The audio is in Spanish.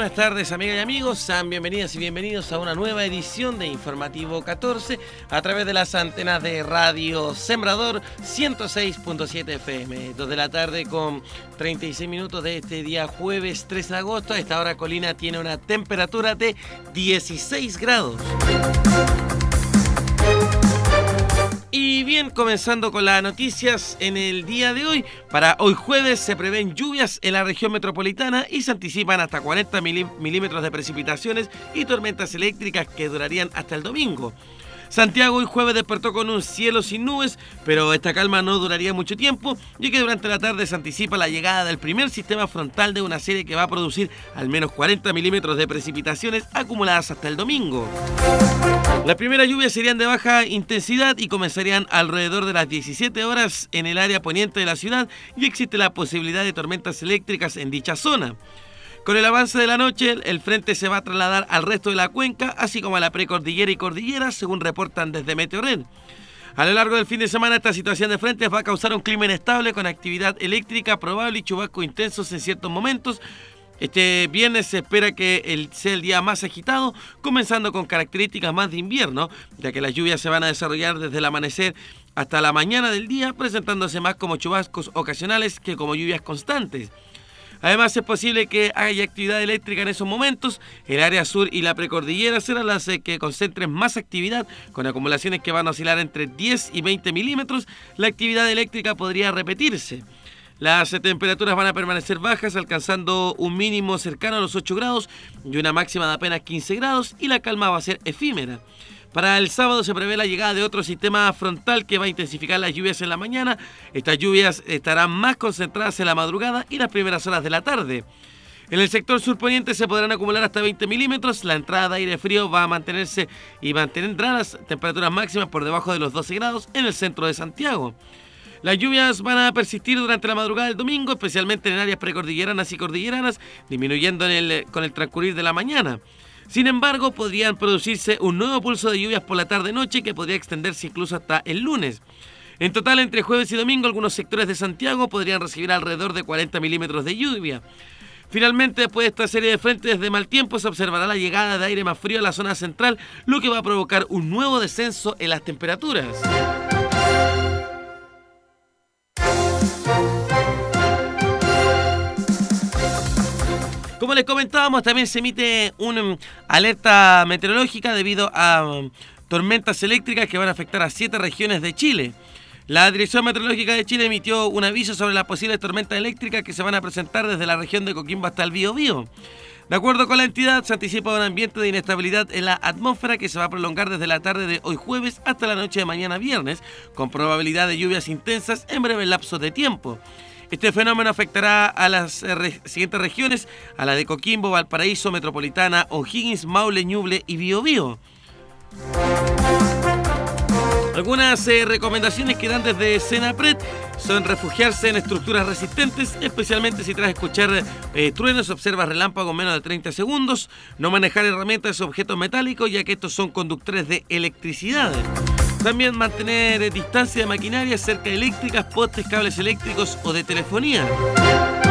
buenas tardes, amigas y amigos. Sean bienvenidas y bienvenidos a una nueva edición de Informativo 14 a través de las antenas de Radio Sembrador 106.7 FM. 2 de la tarde con 36 minutos de este día jueves 3 de agosto. A esta hora Colina tiene una temperatura de 16 grados. Y bien, comenzando con las noticias en el día de hoy. Para hoy jueves se prevén lluvias en la región metropolitana y se anticipan hasta 40 milímetros de precipitaciones y tormentas eléctricas que durarían hasta el domingo. Santiago hoy jueves despertó con un cielo sin nubes, pero esta calma no duraría mucho tiempo, ya que durante la tarde se anticipa la llegada del primer sistema frontal de una serie que va a producir al menos 40 milímetros de precipitaciones acumuladas hasta el domingo. Las primeras lluvias serían de baja intensidad y comenzarían alrededor de las 17 horas en el área poniente de la ciudad y existe la posibilidad de tormentas eléctricas en dicha zona. Con el avance de la noche, el frente se va a trasladar al resto de la cuenca, así como a la precordillera y cordillera, según reportan desde Meteorred. A lo largo del fin de semana, esta situación de frentes va a causar un clima inestable con actividad eléctrica probable y chubascos intensos en ciertos momentos. Este viernes se espera que sea el día más agitado, comenzando con características más de invierno, ya que las lluvias se van a desarrollar desde el amanecer hasta la mañana del día, presentándose más como chubascos ocasionales que como lluvias constantes. Además, es posible que haya actividad eléctrica en esos momentos. El área sur y la precordillera serán las que concentren más actividad, con acumulaciones que van a oscilar entre 10 y 20 milímetros. La actividad eléctrica podría repetirse. Las temperaturas van a permanecer bajas, alcanzando un mínimo cercano a los 8 grados y una máxima de apenas 15 grados, y la calma va a ser efímera. Para el sábado se prevé la llegada de otro sistema frontal que va a intensificar las lluvias en la mañana. Estas lluvias estarán más concentradas en la madrugada y las primeras horas de la tarde. En el sector surponiente se podrán acumular hasta 20 milímetros. La entrada de aire frío va a mantenerse y mantendrá las temperaturas máximas por debajo de los 12 grados en el centro de Santiago. Las lluvias van a persistir durante la madrugada del domingo, especialmente en áreas precordilleranas y cordilleranas, disminuyendo con el transcurrir de la mañana. Sin embargo, podrían producirse un nuevo pulso de lluvias por la tarde-noche que podría extenderse incluso hasta el lunes. En total, entre jueves y domingo, algunos sectores de Santiago podrían recibir alrededor de 40 milímetros de lluvia. Finalmente, después de esta serie de frentes de mal tiempo, se observará la llegada de aire más frío a la zona central, lo que va a provocar un nuevo descenso en las temperaturas. Como les comentábamos, también se emite una alerta meteorológica debido a tormentas eléctricas que van a afectar a 7 regiones de Chile. La Dirección Meteorológica de Chile emitió un aviso sobre las posibles tormentas eléctricas que se van a presentar desde la región de Coquimbo hasta el Biobío. De acuerdo con la entidad, se anticipa un ambiente de inestabilidad en la atmósfera que se va a prolongar desde la tarde de hoy jueves hasta la noche de mañana viernes, con probabilidad de lluvias intensas en breves lapsos de tiempo. Este fenómeno afectará a las siguientes regiones: a la de Coquimbo, Valparaíso, Metropolitana, O'Higgins, Maule, Ñuble y Biobío. Algunas recomendaciones que dan desde Senapred son refugiarse en estructuras resistentes, especialmente si tras escuchar truenos observa relámpagos menos de 30 segundos, no manejar herramientas o objetos metálicos, ya que estos son conductores de electricidad. También mantener distancia de maquinaria cerca de eléctricas, postes, cables eléctricos o de telefonía.